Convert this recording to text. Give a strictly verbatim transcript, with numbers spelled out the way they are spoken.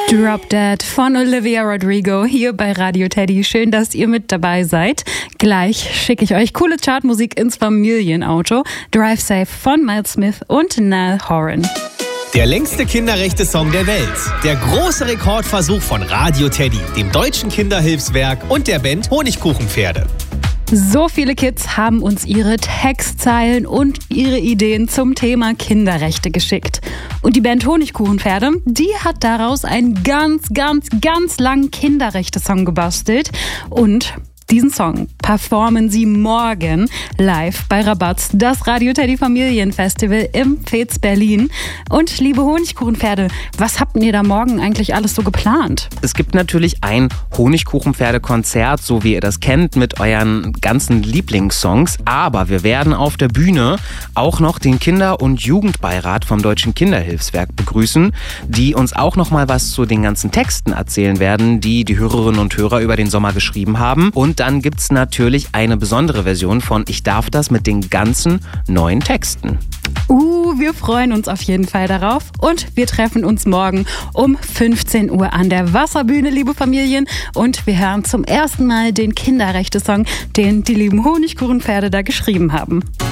Drop Dead von Olivia Rodrigo hier bei Radio Teddy. Schön, dass ihr mit dabei seid. Gleich schicke ich euch coole Chartmusik ins Familienauto. Drive Safe von Miles Smith und Niall Horan. Der längste Kinderrechte-Song der Welt. Der große Rekordversuch von Radio Teddy, dem Deutschen Kinderhilfswerk und der Band Honigkuchenpferde. So viele Kids haben uns ihre Textzeilen und ihre Ideen zum Thema Kinderrechte geschickt. Und die Band Honigkuchenpferde, die hat daraus einen ganz, ganz, ganz langen Kinderrechte-Song gebastelt. Und diesen Song performen sie morgen live bei Rabatz, das Radio Teddy Familienfestival im Pfez Berlin. Und liebe Honigkuchenpferde, was habt ihr da morgen eigentlich alles so geplant? Es gibt natürlich ein Honigkuchenpferde-Konzert, so wie ihr das kennt, mit euren ganzen Lieblingssongs. Aber wir werden auf der Bühne auch noch den Kinder- und Jugendbeirat vom Deutschen Kinderhilfswerk begrüßen, die uns auch noch mal was zu den ganzen Texten erzählen werden, die die Hörerinnen und Hörer über den Sommer geschrieben haben. Und dann gibt es natürlich eine besondere Version von Ich darf das mit den ganzen neuen Texten. Uh, wir freuen uns auf jeden Fall darauf und wir treffen uns morgen um fünfzehn Uhr an der Wasserbühne, liebe Familien. Und wir hören zum ersten Mal den Kinderrechte-Song, den die lieben Honigkuchenpferde da geschrieben haben.